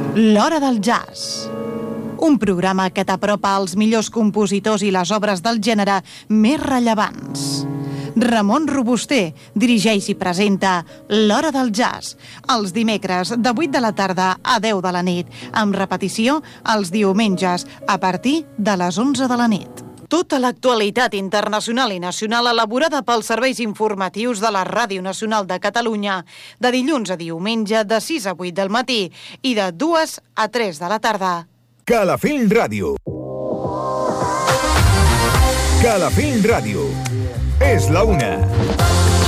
L'Hora del Jazz. Un programa que t'apropa als millors compositors i les obres del gènere més rellevants. Ramon Robuster dirigeix i presenta L'Hora del Jazz, els dimecres de 8 de la tarda a 10 de la nit, amb repetició els diumenges a partir de les 11 de la nit. Tota l'actualitat internacional i nacional elaborada pels serveis informatius de la Ràdio Nacional de Catalunya, de dilluns a diumenge de 6 a 8 del matí i de 2 a 3 de la tarda. Calafell Ràdio. Calafell Ràdio. És la una.